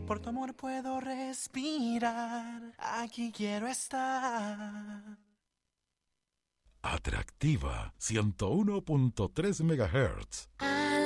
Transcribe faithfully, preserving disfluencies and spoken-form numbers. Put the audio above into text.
Por tu amor puedo respirar, aquí quiero estar. Atractiva ciento uno punto tres megahertz.